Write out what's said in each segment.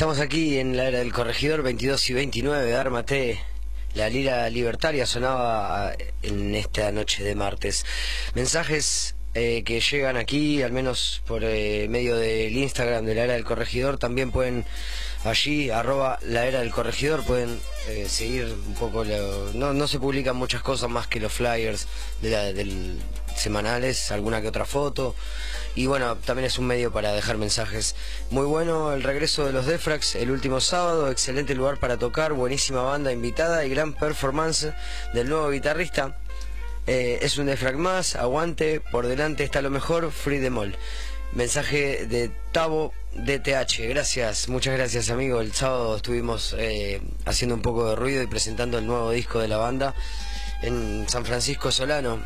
Estamos aquí en la era del corregidor, 22 y 29, ármate. La lira libertaria sonaba en esta noche de martes. Mensajes que llegan aquí, al menos por medio del Instagram de la era del corregidor. También pueden allí, @la era del corregidor, pueden seguir un poco. No se publican muchas cosas más que los flyers del semanales, alguna que otra foto. Y bueno, también es un medio para dejar mensajes. Muy bueno el regreso de los Defrags el último sábado, excelente lugar para tocar, buenísima banda invitada y gran performance del nuevo guitarrista. Es un Defrag más, aguante, por delante está lo mejor, free the mall. Mensaje de Tavo DTH, gracias, muchas gracias amigo. El sábado estuvimos haciendo un poco de ruido y presentando el nuevo disco de la banda en San Francisco Solano,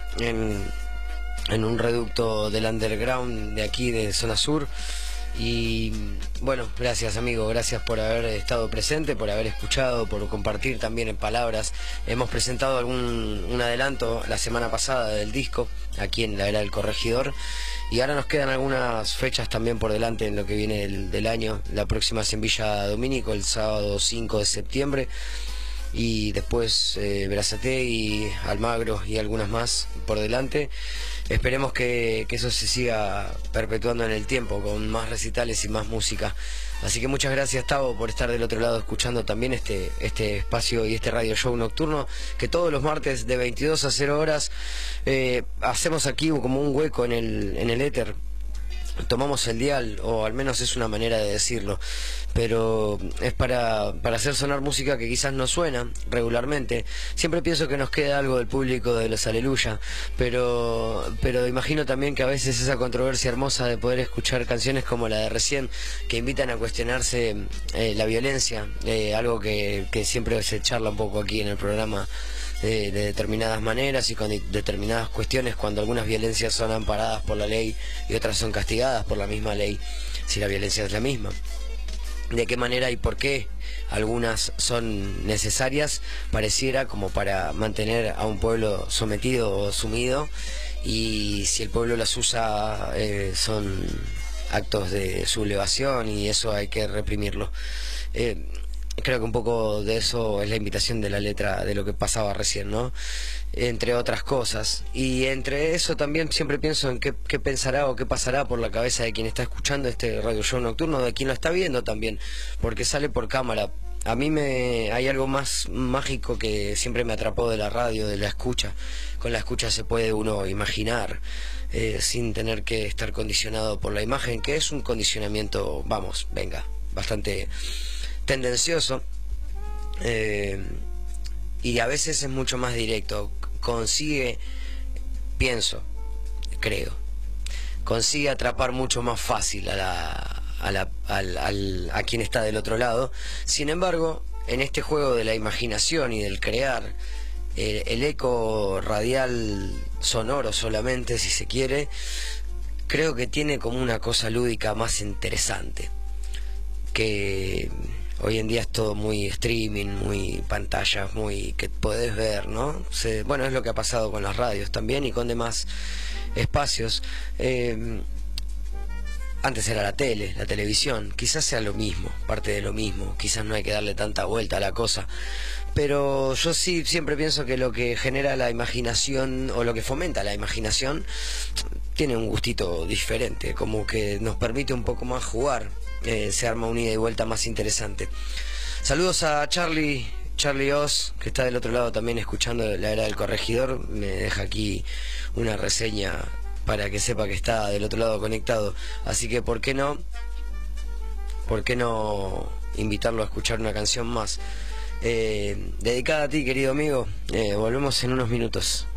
en un reducto del underground de aquí de zona sur. Y bueno, gracias amigo, gracias por haber estado presente, por haber escuchado, por compartir también en palabras. Hemos presentado un adelanto la semana pasada del disco aquí en la era del corregidor, y ahora nos quedan algunas fechas también por delante en lo que viene del año. La próxima es en Villa Domínico el sábado 5 de septiembre, y después Berazategui, Almagro y algunas más por delante. Esperemos que eso se siga perpetuando en el tiempo, con más recitales y más música. Así que muchas gracias, Tavo, por estar del otro lado escuchando también este espacio y este radio show nocturno que todos los martes de 22 a 0 horas hacemos aquí como un hueco en el éter. Tomamos el dial, o al menos es una manera de decirlo, pero es para hacer sonar música que quizás no suena regularmente. Siempre pienso que nos queda algo del público de los Aleluya, pero imagino también que a veces esa controversia hermosa de poder escuchar canciones como la de recién, que invitan a cuestionarse la violencia, algo que siempre se charla un poco aquí en el programa, de determinadas maneras y con determinadas cuestiones, cuando algunas violencias son amparadas por la ley y otras son castigadas por la misma ley, si la violencia es la misma. De qué manera y por qué algunas son necesarias, pareciera como para mantener a un pueblo sometido o sumido, y si el pueblo las usa son actos de sublevación, y eso hay que reprimirlo. Creo que un poco de eso es la invitación de la letra de lo que pasaba recién, ¿no? Entre otras cosas. Y entre eso también siempre pienso en qué pensará o qué pasará por la cabeza de quien está escuchando este radio show nocturno, de quien lo está viendo también, porque sale por cámara. A mí hay algo más mágico que siempre me atrapó de la radio, de la escucha. Con la escucha se puede uno imaginar, sin tener que estar condicionado por la imagen, que es un condicionamiento, bastante tendencioso, y a veces es mucho más directo. Consigue atrapar mucho más fácil a quien está del otro lado. Sin embargo, en este juego de la imaginación y del crear, el eco radial sonoro solamente, si se quiere, creo que tiene como una cosa lúdica más interesante, que hoy en día es todo muy streaming, muy pantallas, muy que podés ver, ¿no? Bueno, es lo que ha pasado con las radios también y con demás espacios. Antes era la televisión, quizás sea lo mismo, parte de lo mismo, quizás no hay que darle tanta vuelta a la cosa, pero yo sí siempre pienso que lo que genera la imaginación, o lo que fomenta la imaginación, tiene un gustito diferente, como que nos permite un poco más jugar. Se arma una ida y vuelta más interesante. Saludos a Charlie Oz, que está del otro lado también escuchando la era del corregidor. Me deja aquí una reseña para que sepa que está del otro lado conectado. Así que ¿por qué no invitarlo a escuchar una canción más dedicada a ti, querido amigo? Volvemos en unos minutos.